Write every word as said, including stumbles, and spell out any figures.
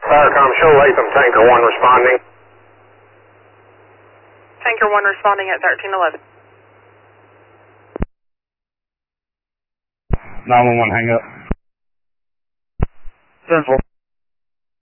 Firecom, show Latham, Tanker one responding. Tanker one responding at thirteen eleven. nine one one, hang up. Central.